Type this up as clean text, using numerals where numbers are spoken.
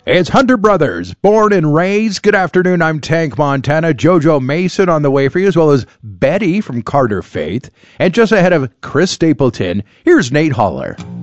It's Hunter Brothers, born and raised. Good afternoon, I'm Tank Montana. Jojo Mason on the way for you, as well as Betty from Carter Faith. And just ahead of Chris Stapleton, here's Nate Haller.